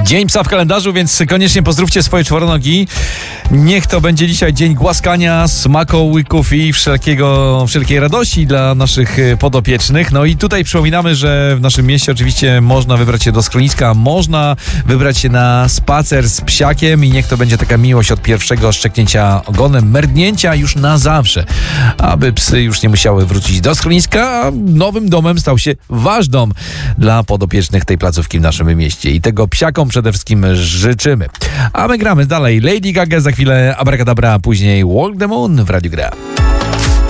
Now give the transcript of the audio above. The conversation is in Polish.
Dzień psa w kalendarzu, więc koniecznie pozdrówcie swoje czworonogi. Niech to będzie dzisiaj dzień głaskania, smakołyków i wszelkiej radości dla naszych podopiecznych. No i tutaj przypominamy, że w naszym mieście oczywiście można wybrać się do schroniska, można wybrać się na spacer z psiakiem i niech to będzie taka miłość od pierwszego szczeknięcia ogonem, merdnięcia już na zawsze. Aby psy już nie musiały wrócić do schroniska, a nowym domem stał się wasz dom dla podopiecznych tej placówki w naszym mieście. I tego psiakom przede wszystkim życzymy. A my gramy dalej. Lady Gaga, za chwilę Abracadabra, a później Walk the Moon w Radiu Gra.